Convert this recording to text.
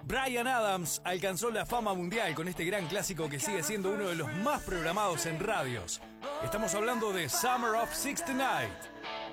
Bryan Adams alcanzó la fama mundial con este gran clásico que sigue siendo uno de los más programados en radios. Estamos hablando de Summer of '69.